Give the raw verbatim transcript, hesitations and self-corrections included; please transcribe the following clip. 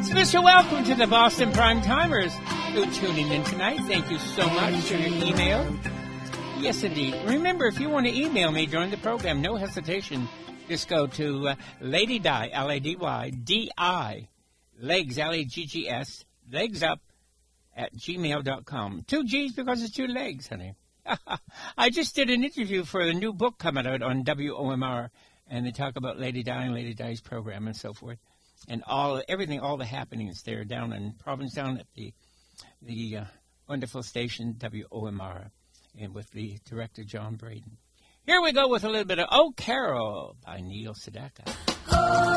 Mister Welcome to the Boston Prime Timers who are tuning in tonight. Thank you so much for your email. Yes, indeed. Remember, if you want to email me during the program, no hesitation. Just go to uh, Lady Di, L A D Y, D I, legs, L A G G S, legs up at gmail dot com. Two G's because it's two legs, honey. I just did an interview for a new book coming out on W O M R, and they talk about Lady Di and Lady Di's program and so forth. And all everything, all the happenings there down in Providence, down at the the uh, wonderful station W O M R, and with the director John Braden. Here we go with a little bit of "Oh Carol" by Neil Sedaka.